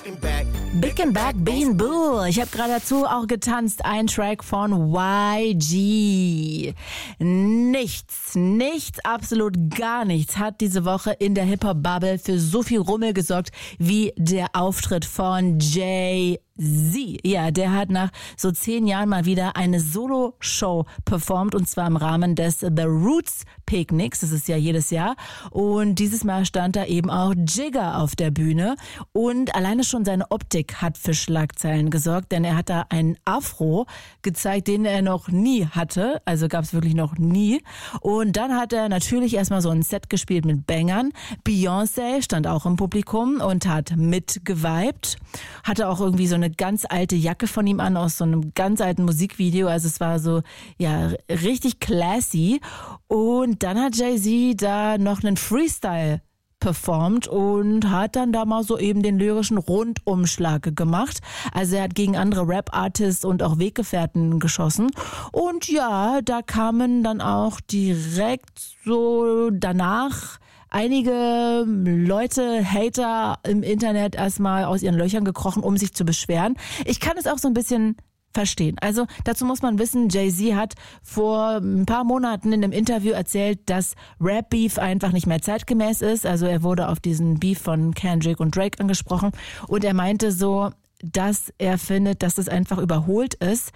Big and Back, Bean Boo. Ich habe gerade dazu auch getanzt. Ein Track von YG. Nichts, absolut gar nichts hat diese Woche in der Hip-Hop-Bubble für so viel Rummel gesorgt wie der Auftritt von Jay-Z. Ja, der hat nach so 10 Jahren mal wieder eine Solo-Show performt, und zwar im Rahmen des The Roots Picnics. Das ist ja jedes Jahr. Und dieses Mal stand da eben auch Jigga auf der Bühne. Und alleine schon seine Optik hat für Schlagzeilen gesorgt, denn er hat da einen Afro gezeigt, den er noch nie hatte. Also gab es wirklich noch nie. Und dann hat er natürlich erstmal so ein Set gespielt mit Bangern. Beyoncé stand auch im Publikum und hat mitgeweibt. Hatte auch irgendwie so eine ganz alte Jacke von ihm an aus so einem ganz alten Musikvideo. Also es war so, ja, richtig classy. Und dann hat Jay-Z da noch einen Freestyle performt und hat dann da mal so eben den lyrischen Rundumschlag gemacht. Also er hat gegen andere Rap-Artists und auch Weggefährten geschossen. Und ja, da kamen dann auch direkt so danach einige Leute, Hater im Internet erstmal aus ihren Löchern gekrochen, um sich zu beschweren. Ich kann es auch so ein bisschen verstehen. Also dazu muss man wissen, Jay-Z hat vor ein paar Monaten in einem Interview erzählt, dass Rap-Beef einfach nicht mehr zeitgemäß ist. Also er wurde auf diesen Beef von Kendrick und Drake angesprochen und er meinte so, dass er findet, dass es einfach überholt ist,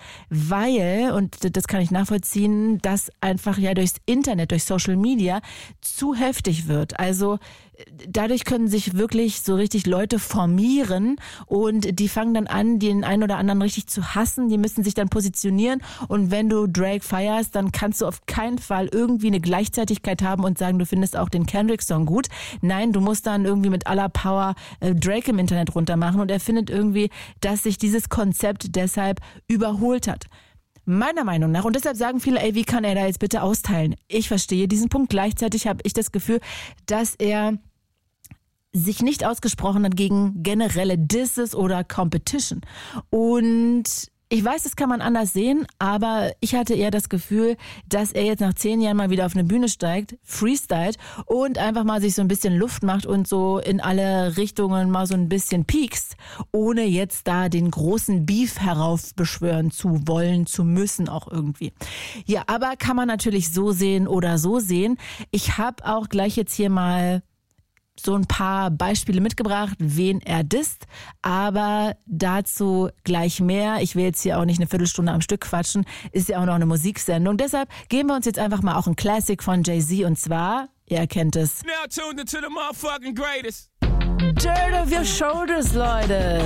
weil, und das kann ich nachvollziehen, dass einfach ja durchs Internet, durch Social Media zu heftig wird. Also dadurch können sich wirklich so richtig Leute formieren und die fangen dann an, den einen oder anderen richtig zu hassen. Die müssen sich dann positionieren und wenn du Drake feierst, dann kannst du auf keinen Fall irgendwie eine Gleichzeitigkeit haben und sagen, du findest auch den Kendrick-Song gut. Nein, du musst dann irgendwie mit aller Power Drake im Internet runtermachen und er findet irgendwie, dass sich dieses Konzept deshalb überholt hat. Meiner Meinung nach, und deshalb sagen viele, ey, wie kann er da jetzt bitte austeilen? Ich verstehe diesen Punkt. Gleichzeitig habe ich das Gefühl, dass er sich nicht ausgesprochen hat gegen generelle Disses oder Competition. Und ich weiß, das kann man anders sehen, aber ich hatte eher das Gefühl, dass er jetzt nach 10 Jahren mal wieder auf eine Bühne steigt, freestylt und einfach mal sich so ein bisschen Luft macht und so in alle Richtungen mal so ein bisschen piekst, ohne jetzt da den großen Beef heraufbeschwören zu wollen, zu müssen auch irgendwie. Ja, aber kann man natürlich so sehen oder so sehen. Ich habe auch gleich jetzt hier mal so ein paar Beispiele mitgebracht, wen er disst, aber dazu gleich mehr. Ich will jetzt hier auch nicht eine Viertelstunde am Stück quatschen, ist ja auch noch eine Musiksendung. Deshalb geben wir uns jetzt einfach mal auch ein Classic von Jay-Z und zwar, ihr kennt es. Now tuned into the motherfucking greatest. Dirt of your shoulders, Leute.